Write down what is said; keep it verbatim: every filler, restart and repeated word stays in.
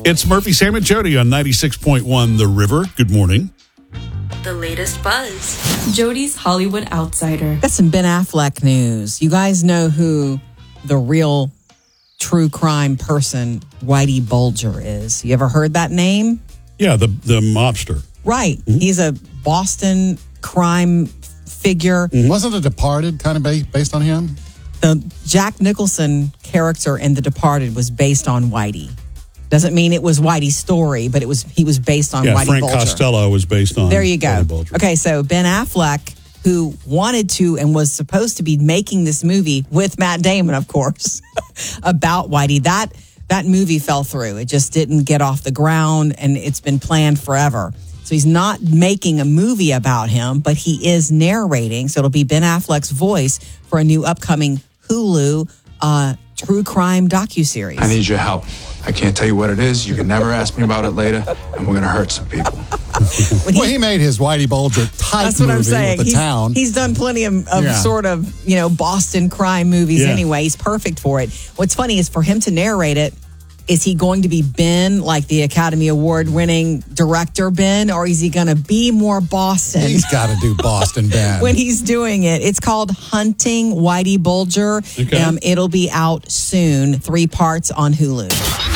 It's Murphy, Sam, and Jody on ninety-six point one The River. Good morning. The latest buzz. Jody's Hollywood Outsider. Got some Ben Affleck news. You guys know who the real true crime person, Whitey Bulger, is. You ever heard that name? Yeah, the, the mobster. Right. Mm-hmm. He's a Boston crime figure. Mm-hmm. Wasn't The Departed kind of ba- based on him? The Jack Nicholson character in The Departed was based on Whitey. Doesn't mean it was Whitey's story, but it was he was based on yeah, Whitey Frank Bulger. Costello was based on There you go. Whitey Bulger. Okay, so Ben Affleck, who wanted to and was supposed to be making this movie with Matt Damon, of course, about Whitey, that that movie fell through. It just didn't get off the ground, and it's been planned forever. So he's not making a movie about him, but he is narrating. So it'll be Ben Affleck's voice for a new upcoming Hulu uh, true crime docuseries. I need your help. I can't tell you what it is. You can never ask me about it later, and we're going to hurt some people. he, well, he made his Whitey Bulger type That's what movie I'm saying. with the he's, town. He's done plenty of, of yeah. sort of, you know, Boston crime movies yeah. anyway. He's perfect for it. What's funny is for him to narrate it, is he going to be Ben, like the Academy Award winning director Ben, or is he going to be more Boston? He's got to do Boston Ben. When he's doing it. It's called Hunting Whitey Bulger. Okay. Um, it'll be out soon. Three parts on Hulu.